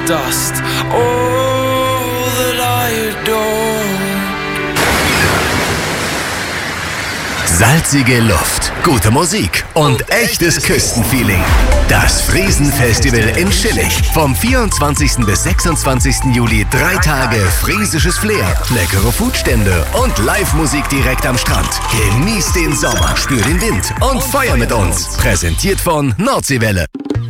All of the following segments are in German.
dust, all that I adore. Salzige Luft, gute Musik und echtes Küstenfeeling. Das Friesenfestival in Schillig. Vom 24. bis 26. Juli 3 Tage friesisches Flair, leckere Foodstände und Live-Musik direkt am Strand. Genieß den Sommer, spür den Wind und feier mit uns. Präsentiert von Nordseewelle.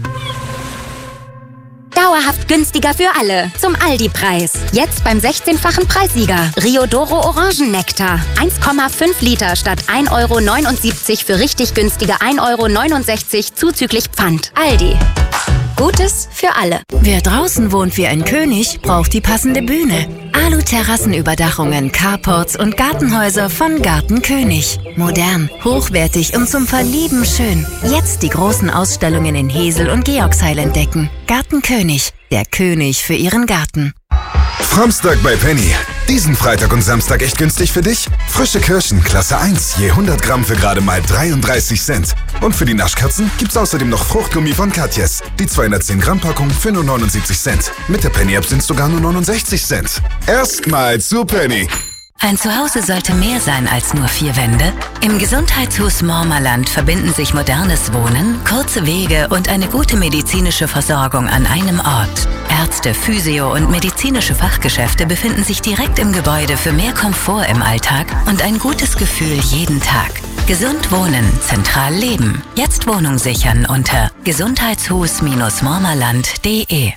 Dauerhaft günstiger für alle. Zum Aldi-Preis. Jetzt beim 16-fachen Preissieger. Riodoro Orangennektar. 1,5 Liter statt 1,79 € für richtig günstige 1,69 € zuzüglich Pfand. Aldi. Gutes für alle. Wer draußen wohnt wie ein König, braucht die passende Bühne. Alu-Terrassenüberdachungen, Carports und Gartenhäuser von Gartenkönig. Modern, hochwertig und zum Verlieben schön. Jetzt die großen Ausstellungen in Hesel und Georgsheil entdecken. Gartenkönig, der König für Ihren Garten. Framstag bei Penny. Diesen Freitag und Samstag echt günstig für dich? Frische Kirschen, Klasse 1, je 100 Gramm für gerade mal 33 Cent. Und für die Naschkatzen gibt's außerdem noch Fruchtgummi von Katjes. Die 210 Gramm Packung für nur 79 Cent. Mit der Penny-App sind's sogar nur 69 Cent. Erstmal zu Penny. Ein Zuhause sollte mehr sein als nur 4 Wände. Im Gesundheitshus Mormerland verbinden sich modernes Wohnen, kurze Wege und eine gute medizinische Versorgung an einem Ort. Ärzte, Physio- und medizinische Fachgeschäfte befinden sich direkt im Gebäude für mehr Komfort im Alltag und ein gutes Gefühl jeden Tag. Gesund wohnen, zentral leben. Jetzt Wohnung sichern unter gesundheitshus-mormerland.de.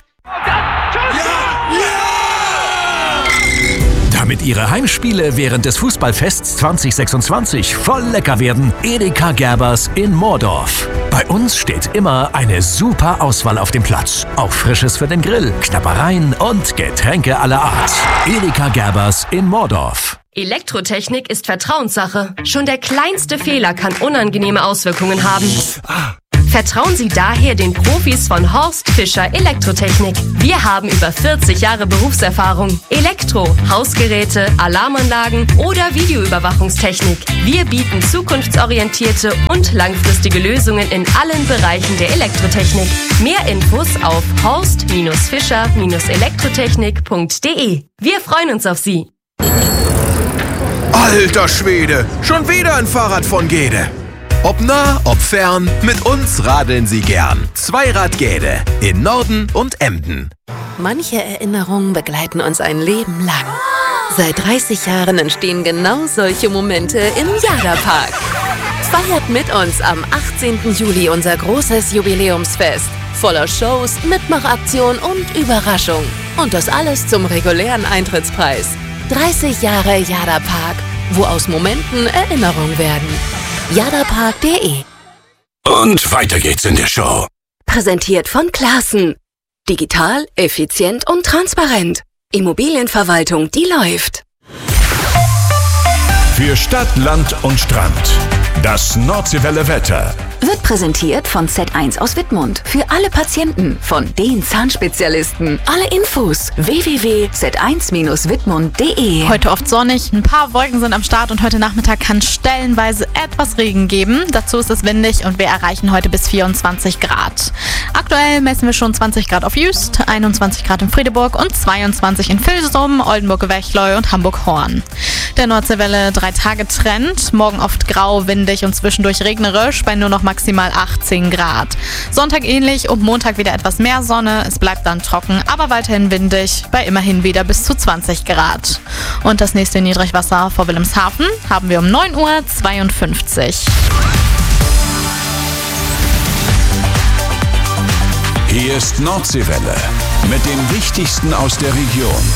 Damit Ihre Heimspiele während des Fußballfests 2026 voll lecker werden, Edeka Gerbers in Moordorf. Bei uns steht immer eine super Auswahl auf dem Platz. Auch Frisches für den Grill, Knabbereien und Getränke aller Art. Edeka Gerbers in Moordorf. Elektrotechnik ist Vertrauenssache. Schon der kleinste Fehler kann unangenehme Auswirkungen haben. Vertrauen Sie daher den Profis von Horst Fischer Elektrotechnik. Wir haben über 40 Jahre Berufserfahrung. Elektro, Hausgeräte, Alarmanlagen oder Videoüberwachungstechnik. Wir bieten zukunftsorientierte und langfristige Lösungen in allen Bereichen der Elektrotechnik. Mehr Infos auf horst-fischer-elektrotechnik.de. Wir freuen uns auf Sie. Alter Schwede, schon wieder ein Fahrrad von Gede. Ob nah, ob fern, mit uns radeln Sie gern. Zweirad Gede in Norden und Emden. Manche Erinnerungen begleiten uns ein Leben lang. Seit 30 Jahren entstehen genau solche Momente im Jada-Park. Feiert mit uns am 18. Juli unser großes Jubiläumsfest. Voller Shows, Mitmachaktion und Überraschung. Und das alles zum regulären Eintrittspreis. 30 Jahre Jada-Park, wo aus Momenten Erinnerungen werden. jadapark.de. Und weiter geht's in der Show. Präsentiert von Classen. Digital, effizient und transparent. Immobilienverwaltung, die läuft. Für Stadt, Land und Strand. Das Nordseewelle Wetter. Wird präsentiert von Z1 aus Wittmund. Für alle Patienten, von den Zahnspezialisten. Alle Infos www.z1-wittmund.de. Heute oft sonnig, ein paar Wolken sind am Start und heute Nachmittag kann stellenweise etwas Regen geben. Dazu ist es windig und wir erreichen heute bis 24 Grad. Aktuell messen wir schon 20 Grad auf Jüst, 21 Grad in Friedeburg und 22 in Vilsum, Oldenburg-Wechleu und Hamburg-Horn. Der Nordseewelle 3-Tage-Trend. Morgen oft grau, windig und zwischendurch regnerisch bei nur noch maximal 18 Grad. Sonntag ähnlich und Montag wieder etwas mehr Sonne. Es bleibt dann trocken, aber weiterhin windig bei immerhin wieder bis zu 20 Grad. Und das nächste Niedrigwasser vor Wilhelmshaven haben wir um 9:52 Uhr. Hier ist Nordseewelle mit dem Wichtigsten aus der Region.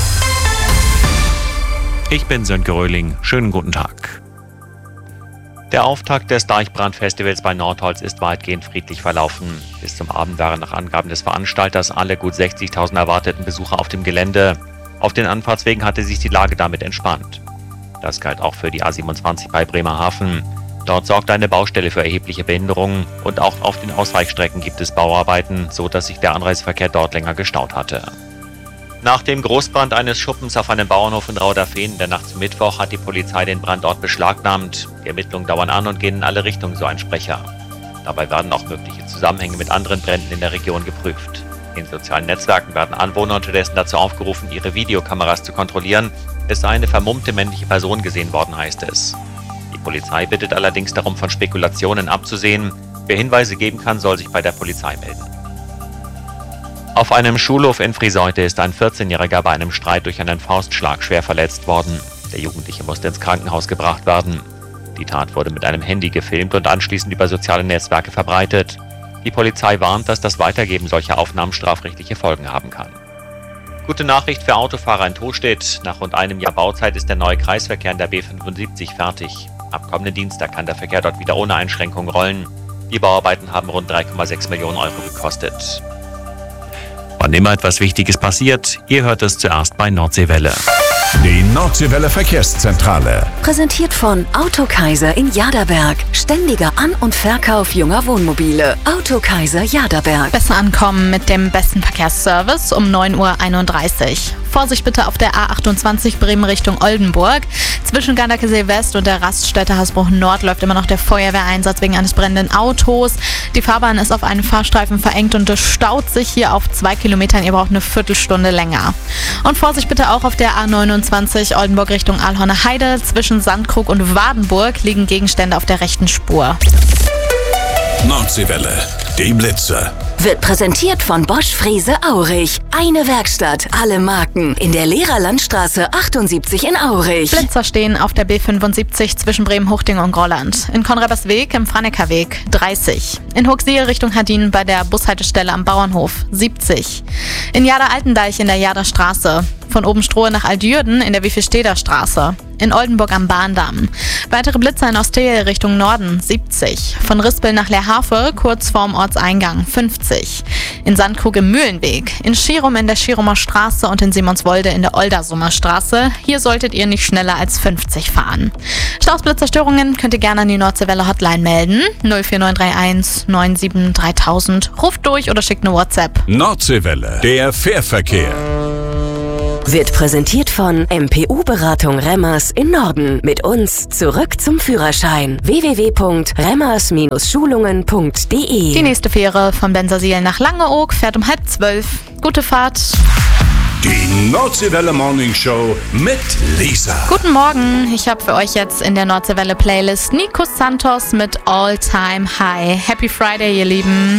Ich bin Sönke Röhling. Schönen guten Tag. Der Auftakt des Deichbrand-Festivals bei Nordholz ist weitgehend friedlich verlaufen. Bis zum Abend waren nach Angaben des Veranstalters alle gut 60.000 erwarteten Besucher auf dem Gelände. Auf den Anfahrtswegen hatte sich die Lage damit entspannt. Das galt auch für die A27 bei Bremerhaven. Dort sorgte eine Baustelle für erhebliche Behinderungen und auch auf den Ausweichstrecken gibt es Bauarbeiten, so dass sich der Anreiseverkehr dort länger gestaut hatte. Nach dem Großbrand eines Schuppens auf einem Bauernhof in Rauderfehn in der Nacht zum Mittwoch hat die Polizei den Brand dort beschlagnahmt. Die Ermittlungen dauern an und gehen in alle Richtungen, so ein Sprecher. Dabei werden auch mögliche Zusammenhänge mit anderen Bränden in der Region geprüft. In sozialen Netzwerken werden Anwohner unterdessen dazu aufgerufen, ihre Videokameras zu kontrollieren. Es sei eine vermummte männliche Person gesehen worden, heißt es. Die Polizei bittet allerdings darum, von Spekulationen abzusehen. Wer Hinweise geben kann, soll sich bei der Polizei melden. Auf einem Schulhof in Friseute ist ein 14-Jähriger bei einem Streit durch einen Faustschlag schwer verletzt worden. Der Jugendliche musste ins Krankenhaus gebracht werden. Die Tat wurde mit einem Handy gefilmt und anschließend über soziale Netzwerke verbreitet. Die Polizei warnt, dass das Weitergeben solcher Aufnahmen strafrechtliche Folgen haben kann. Gute Nachricht für Autofahrer in Tostedt. Nach rund einem Jahr Bauzeit ist der neue Kreisverkehr in der B75 fertig. Ab kommenden Dienstag kann der Verkehr dort wieder ohne Einschränkung rollen. Die Bauarbeiten haben rund 3,6 Millionen Euro gekostet. Wann immer etwas Wichtiges passiert, ihr hört es zuerst bei Nordseewelle. Die Nordseewelle Verkehrszentrale. Präsentiert von Autokaiser in Jaderberg. Ständiger An- und Verkauf junger Wohnmobile. Autokaiser Jaderberg. Besser ankommen mit dem besten Verkehrsservice um 9:31 Uhr. Vorsicht bitte auf der A28 Bremen Richtung Oldenburg. Zwischen Ganderkesee West und der Raststätte Hasbruch Nord läuft immer noch der Feuerwehreinsatz wegen eines brennenden Autos. Die Fahrbahn ist auf einen Fahrstreifen verengt und es staut sich hier auf 2 Kilometern. Ihr braucht eine Viertelstunde länger. Und Vorsicht bitte auch auf der A29 Oldenburg Richtung Aalhorner Heide. Zwischen Sandkrug und Wadenburg liegen Gegenstände auf der rechten Spur. Nordseewelle, die Blitze. Wird präsentiert von Bosch Frese Aurich. Eine Werkstatt, alle Marken. In der Lehrerlandstraße 78 in Aurich. Blitzer stehen auf der B75 zwischen Bremen-Huchting und Grolland. In Konrabersweg im Franekerweg 30. In Hochsehe Richtung Hardin bei der Bushaltestelle am Bauernhof 70. In Jader-Altendeich in der Jaderstraße. Von Obenstrohe nach Altjürden in der Wiefelsteder Straße. In Oldenburg am Bahndamm. Weitere Blitzer in Osthehe Richtung Norden 70. Von Rispel nach Leerhafe kurz vorm Ortseingang 50. In Sandkrug im Mühlenweg. In Schirum in der Schirumer Straße und in Simonswolde in der Oldersumer Straße. Hier solltet ihr nicht schneller als 50 fahren. Staus, Blitzerstörungen könnt ihr gerne an die Nordseewelle Hotline melden. 04931 97 3000. Ruft durch oder schickt eine WhatsApp. Nordseewelle, der Fährverkehr. Wird präsentiert von MPU-Beratung Remmers in Norden. Mit uns zurück zum Führerschein. www.remmers-schulungen.de. Die nächste Fähre von Bensersiel nach Langeoog fährt um 11:30. Gute Fahrt. Die Nordseewelle Morning Show mit Lisa. Guten Morgen. Ich habe für euch jetzt in der Nordseewelle Playlist Nico Santos mit All Time High. Happy Friday, ihr Lieben.